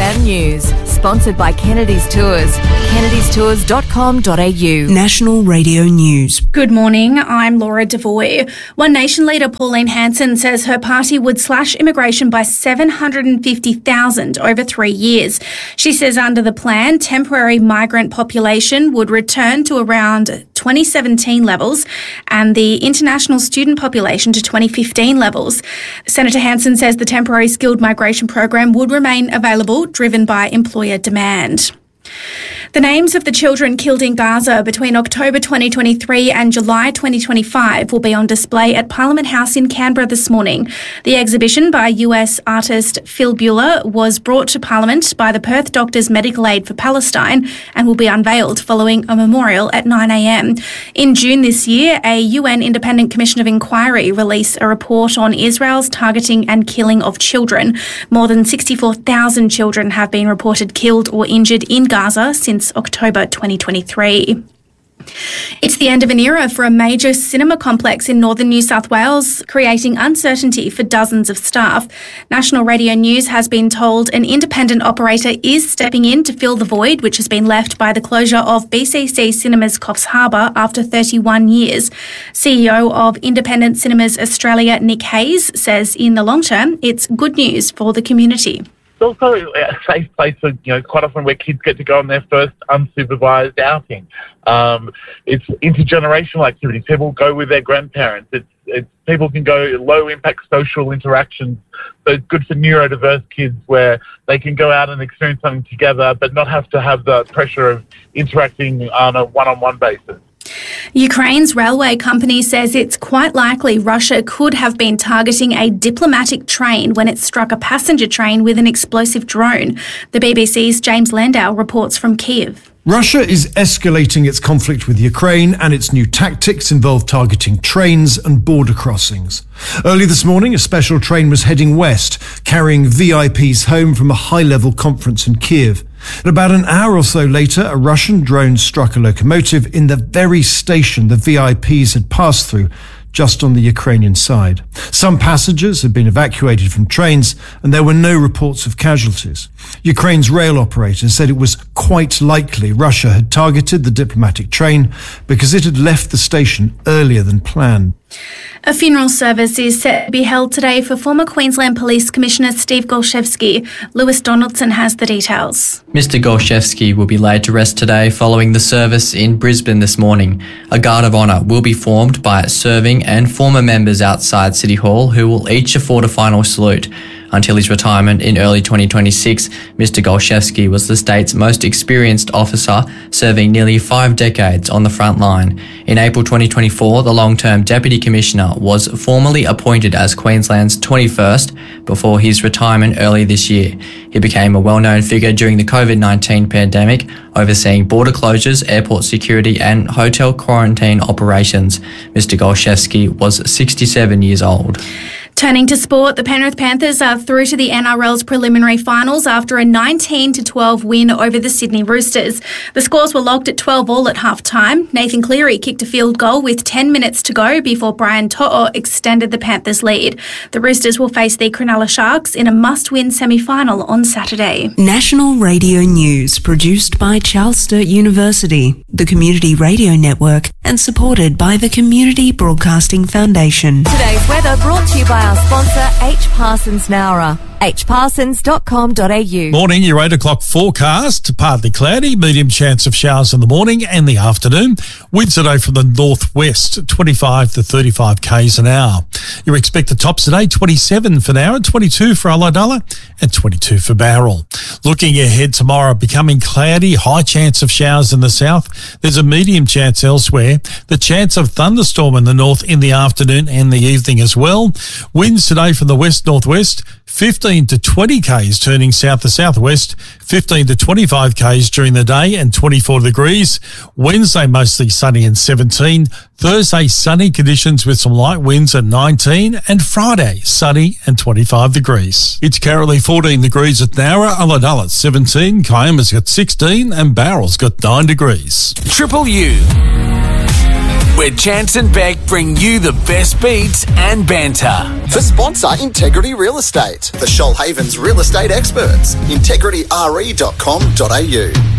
SEN News, sponsored by Kennedy's Tours. kennedystours.com.au. National Radio News. Good morning, I'm Laura Devoy. One Nation leader Pauline Hanson says her party would slash immigration by 750,000 over 3 years. She says under the plan, temporary migrant population would return to around 2017 levels and the international student population to 2015 levels. Senator Hanson says the temporary skilled migration program would remain available, driven by employer demand. The names of the children killed in Gaza between October 2023 and July 2025 will be on display at Parliament House in Canberra this morning. The exhibition by US artist Phil Buehler was brought to Parliament by the Perth Doctors Medical Aid for Palestine and will be unveiled following a memorial at 9 a.m. In June this year, a UN Independent Commission of Inquiry released a report on Israel's targeting and killing of children. More than 64,000 children have been reported killed or injured in Gaza since October 2023. It's the end of an era for a major cinema complex in northern New South Wales, creating uncertainty for dozens of staff. National Radio News has been told an independent operator is stepping in to fill the void which has been left by the closure of BCC Cinemas Coffs Harbour after 31 years. CEO of Independent Cinemas Australia, Nick Hayes, says in the long term, it's good news for the community. It's also a safe place for, quite often where kids get to go on their first unsupervised outing. It's intergenerational activities. People go with their grandparents. It's people can go low-impact social interactions. So it's good for neurodiverse kids where they can go out and experience something together but not have to have the pressure of interacting on a one-on-one basis. Ukraine's railway company says it's quite likely Russia could have been targeting a diplomatic train when it struck a passenger train with an explosive drone. The BBC's James Landau reports from Kyiv. Russia is escalating its conflict with Ukraine, and its new tactics involve targeting trains and border crossings. Early this morning, a special train was heading west, carrying VIPs home from a high-level conference in Kyiv. About an hour or so later, a Russian drone struck a locomotive in the very station the VIPs had passed through, just on the Ukrainian side. Some passengers had been evacuated from trains and there were no reports of casualties. Ukraine's rail operator said it was quite likely Russia had targeted the diplomatic train because it had left the station earlier than planned. A funeral service is set to be held today for former Queensland Police Commissioner Steve Golszewski. Lewis Donaldson has the details. Mr Golszewski will be laid to rest today following the service in Brisbane this morning. A guard of honour will be formed by serving and former members outside City Hall who will each afford a final salute. Until his retirement in early 2026, Mr Golszewski was the state's most experienced officer, serving nearly 5 decades on the front line. In April 2024, the long-term Deputy Commissioner was formally appointed as Queensland's 21st before his retirement early this year. He became a well-known figure during the COVID-19 pandemic, overseeing border closures, airport security and hotel quarantine operations. Mr Golszewski was 67 years old. Turning to sport, the Penrith Panthers are through to the NRL's preliminary finals after a 19-12 win over the Sydney Roosters. The scores were locked at 12-all at half-time. Nathan Cleary kicked a field goal with 10 minutes to go before Brian To'o extended the Panthers' lead. The Roosters will face the Cronulla Sharks in a must-win semi-final on Saturday. National Radio News, produced by Charles Sturt University, the Community Radio Network, and supported by the Community Broadcasting Foundation. Today's weather brought to you by our sponsor, H. Parsons Nowra. hparsons.com.au. Morning, your 8 o'clock forecast. Partly cloudy, medium chance of showers in the morning and the afternoon. Winds today from the northwest, 25 to 35 k's an hour. You expect the tops today, 27 for Nowra, 22 for Ulladulla and 22 for Bowral. Looking ahead tomorrow, becoming cloudy, high chance of showers in the south. There's a medium chance elsewhere. The chance of thunderstorm in the north in the afternoon and the evening as well. Winds today from the west-northwest, 15 to 20 k's turning south to southwest, 15 to 25 k's during the day and 24 degrees. Wednesday mostly sunny and 17. Thursday sunny conditions with some light winds at 19, and Friday sunny and 25 degrees. It's currently 14 degrees at Nowra, Ulladulla 17, Kiama's got 16 and Bowral's got 9 degrees. Triple U. where Chance and Beck bring you the best beats and banter. For sponsor Integrity Real Estate, the Shoalhaven's real estate experts. integrityre.com.au.